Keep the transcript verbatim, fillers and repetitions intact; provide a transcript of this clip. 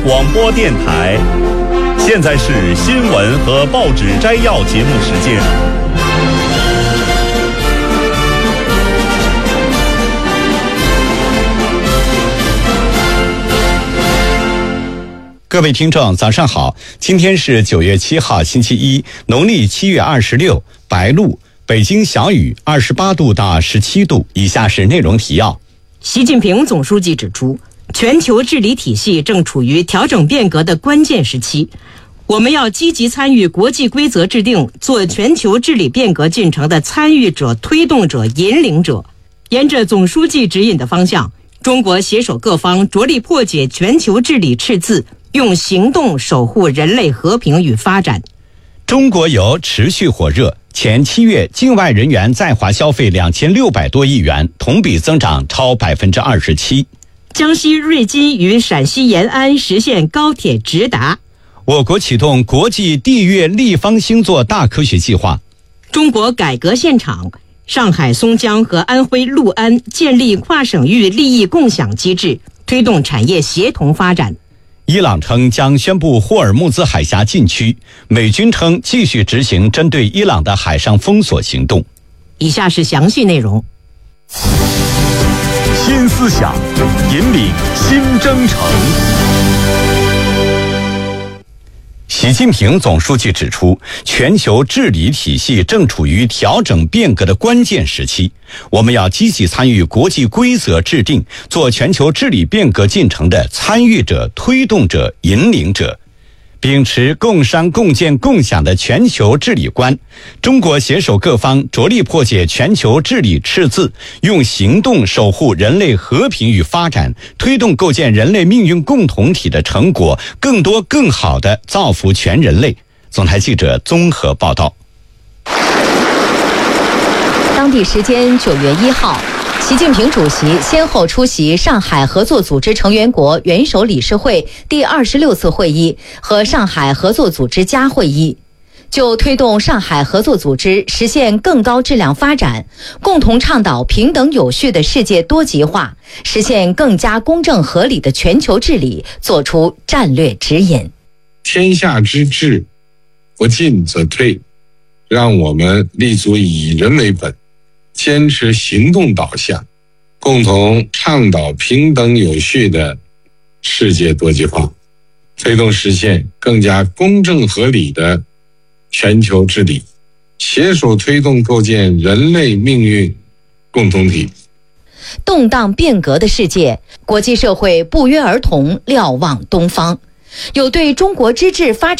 广播电台，现在是新闻和报纸摘要节目时间。 各位听众早上好，今天是九月七号星期一，农历七月二十六，白露，北京小雨，二十八度到十七度。以下是内容提要。 习近平总书记指出，全球治理体系正处于调整变革的关键时期，我们要积极参与国际规则制定，做全球治理变革进程的参与者、推动者、引领者。沿着总书记指引的方向，中国携手各方，着力破解全球治理赤字，用行动守护人类和平与发展。 中国游持续火热，前七月境外人员在华消费两千六百多亿元，同比增长超百分之二十七。 江西瑞金与陕西延安实现高铁直达。 我国启动国际地月立方星座大科学计划。 中国改革现场，上海松江和安徽六安建立跨省域利益共享机制，推动产业协同发展。 伊朗称将宣布霍尔木兹海峡禁区，美军称继续执行针对伊朗的海上封锁行动。 以下是详细内容。 新思想，引领新征程。 习近平总书记指出，全球治理体系正处于调整变革的关键时期，我们要积极参与国际规则制定，做全球治理变革进程的参与者、推动者、引领者。秉持共商共建共享的全球治理观，中国携手各方，着力破解全球治理赤字，用行动守护人类和平与发展，推动构建人类命运共同体的成果，更多更好地造福全人类。总台记者综合报道。 当地时间九月一号，习近平主席先后出席上海合作组织成员国元首理事会第二十六次会议和上海合作组织加会议，就推动上海合作组织实现更高质量发展，共同倡导平等有序的世界多极化，实现更加公正合理的全球治理，作出战略指引。 天下之治，不进则退，让我们立足以人为本，坚持行动导向，共同倡导平等有序的世界多极化，推动实现更加公正合理的全球治理，携手推动构建人类命运共同体。 动荡变革的世界，国际社会不约而同瞭望东方，有对中国之治发展